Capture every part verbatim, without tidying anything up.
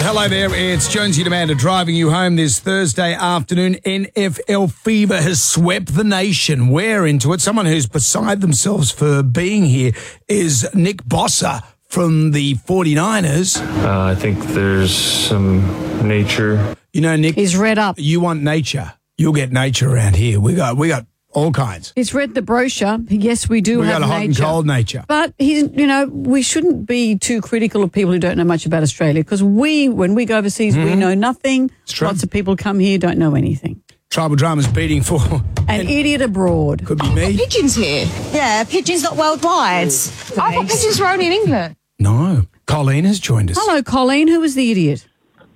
hello there. It's Jonesy and Amanda driving you home this Thursday afternoon. N F L fever has swept the nation. We're into it. Someone who's beside themselves for being here is Nick Bosa from the forty-niners. Uh, I think there's some nature. You know, Nick, He's read up. you want nature. You'll get nature around here. We got we got all kinds. He's read the brochure. Yes, we do We have got a hot nature. and cold nature. But, he's, you know, we shouldn't be too critical of people who don't know much about Australia because we, when we go overseas, we know nothing. true. Lots of people come here, don't know anything. Tribal drama's beating for An idiot abroad. could be me. Pigeons here. Yeah, pigeons not worldwide. I thought pigeons were only in England. No. Colleen has joined us. Hello, Colleen. Who was the idiot?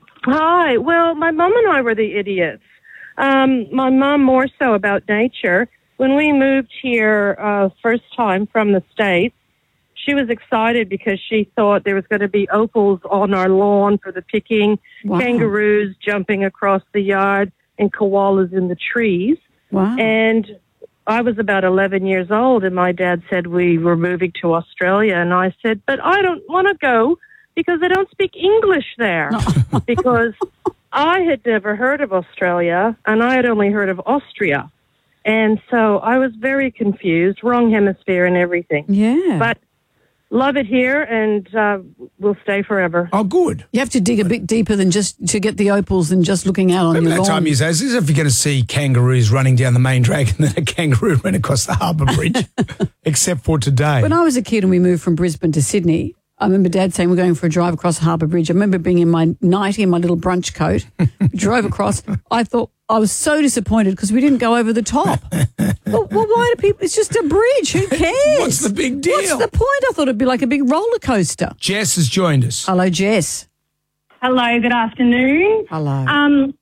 Hi. Well, my mum and I were the idiots. Um, my mum more so about nature. When we moved here uh, first time from the States, she was excited because she thought there was going to be opals on our lawn for the picking, Wow. kangaroos jumping across the yard, and koalas in the trees. Wow. And I was about eleven years old, and my dad said we were moving to Australia. And I said, but I don't want to go because they don't speak English there. Because I had never heard of Australia, and I had only heard of Austria. And so I was very confused, wrong hemisphere and everything. Yeah. But love it here, and uh, we'll stay forever. Oh, good. You have to dig a bit deeper than just to get the opals than just looking out on Remember your that lawn. time you say, as if you're going to see kangaroos running down the main drag and then a kangaroo ran across the harbour bridge, except for today. When I was a kid and we moved from Brisbane to Sydney, I remember Dad saying we're going for a drive across Harbour Bridge. I remember being in my nightie and my little brunch coat, drove across. I thought I was so disappointed because we didn't go over the top. well, well, why do people? It's just a bridge. Who cares? What's the big deal? What's the point? I thought it'd be like a big roller coaster. Jess has joined us. Hello, Jess. Hello, good afternoon. Hello. Um,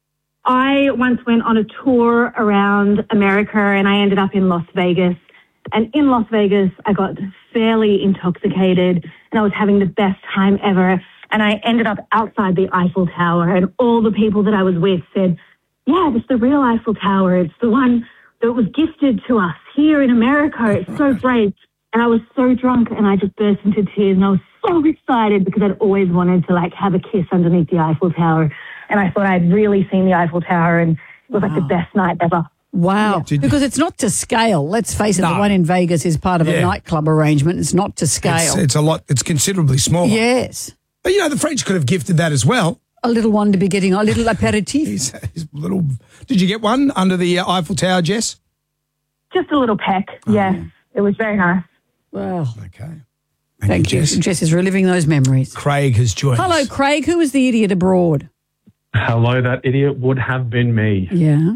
I once went on a tour around America and I ended up in Las Vegas. And in Las Vegas, I got fairly intoxicated and I was having the best time ever. And I ended up outside the Eiffel Tower and all the people that I was with said, yeah, it's the real Eiffel Tower. It's the one that was gifted to us here in America. It's so great. And I was so drunk and I just burst into tears and I was so excited because I'd always wanted to like have a kiss underneath the Eiffel Tower. And I thought I'd really seen the Eiffel Tower and it was like the best night ever. Wow. Did- Because it's not to scale. Let's face it, No. the one in Vegas is part of Yeah. a nightclub arrangement. It's not to scale. It's, it's a lot. It's considerably smaller. Yes. But, you know, the French could have gifted that as well. A little one to be getting, a little aperitif. His, his little. Did you get one under the uh, Eiffel Tower, Jess? Just a little peck. Yeah, it was very nice. Well, Okay. thank you. Jess. Jess is reliving those memories. Craig has joined Hello, us. Craig. Who was the idiot abroad? Hello, that idiot would have been me. Yeah.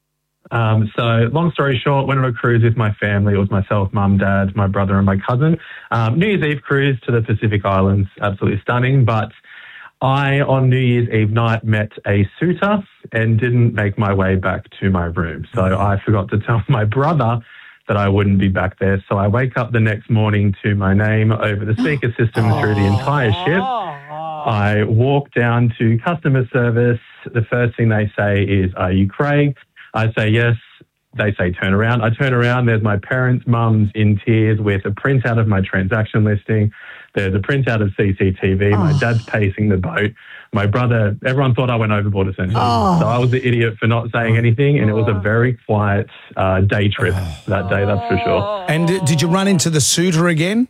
Um, so, long story short, went on a cruise with my family. It was myself, mum, dad, my brother, and my cousin. Um, New Year's Eve cruise to the Pacific Islands, absolutely stunning. But I, on New Year's Eve night, met a suitor and didn't make my way back to my room. So I forgot to tell my brother that I wouldn't be back there. So I wake up the next morning to my name over the speaker system through the entire ship. I walk down to customer service. The first thing they say is, "Are you Craig?" I say yes. They say turn around. I turn around. There's my parents' mums in tears with a printout of my transaction listing. There's a printout of C C T V. My dad's pacing the boat. My brother, everyone thought I went overboard essentially. So I was the idiot for not saying anything, and it was a very quiet uh, day trip that day, that's for sure. And d- did you run into the suitor again?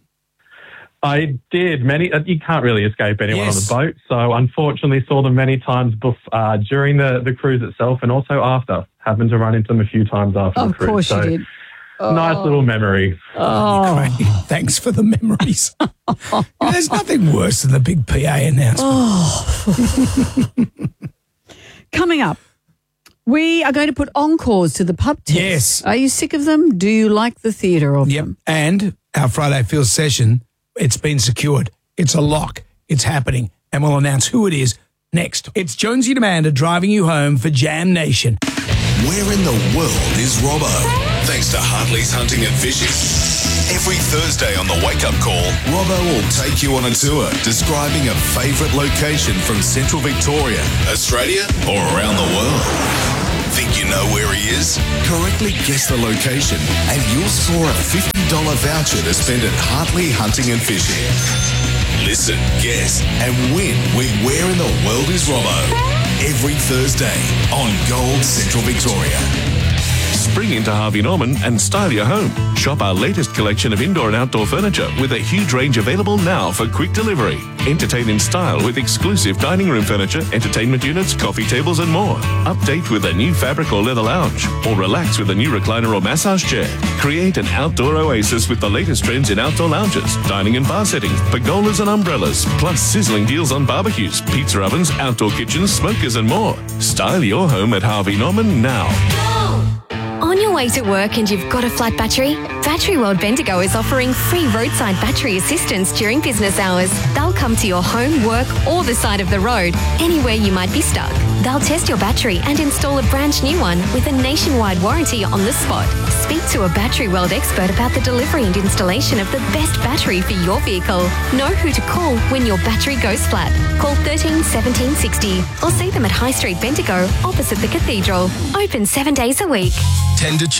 I did many. Uh, you can't really escape anyone Yes. on the boat, so unfortunately saw them many times bef- uh, during the, the cruise itself, and also after. Happened to run into them a few times after the Of cruise. course so you did. nice little memory. Oh. Craig, thanks for the memories. There's nothing worse than the big P A announcement. Coming up, we are going to put encores to the pub test. Yes. Are you sick of them? Do you like the theatre of Yep. them? And our Friday Field session, it's been secured. It's a lock. It's happening. And we'll announce who it is next. It's Jonesy and Amanda driving you home for Jam Nation. Where in the world is Robbo? Thanks to Hartley's Hunting and Fishing. Every Thursday on the Wake Up Call, Robbo will take you on a tour describing a favourite location from Central Victoria, Australia, or around the world. Think you know where he is? Correctly guess the location and you'll score a fifty dollars voucher to spend at Hartley Hunting and Fishing. Listen, guess, and win with Where in the World World is Robbo. Every Thursday on Gold Central Victoria. Spring into Harvey Norman and style your home. Shop our latest collection of indoor and outdoor furniture with a huge range available now for quick delivery. Entertain in style with exclusive dining room furniture, entertainment units, coffee tables and more. Update with a new fabric or leather lounge, or relax with a new recliner or massage chair. Create an outdoor oasis with the latest trends in outdoor lounges, dining and bar settings, pergolas and umbrellas, plus sizzling deals on barbecues, pizza ovens, outdoor kitchens, smokers and more. Style your home at Harvey Norman now. On your way to work and you've got a flat battery? Battery World Bendigo is offering free roadside battery assistance during business hours. They'll come to your home, work or the side of the road, anywhere you might be stuck. They'll test your battery and install a brand new one with a nationwide warranty on the spot. Speak to a Battery World expert about the delivery and installation of the best battery for your vehicle. Know who to call when your battery goes flat. Call thirteen seventeen sixty or see them at High Street Bendigo opposite the Cathedral. Open seven days a week. Tender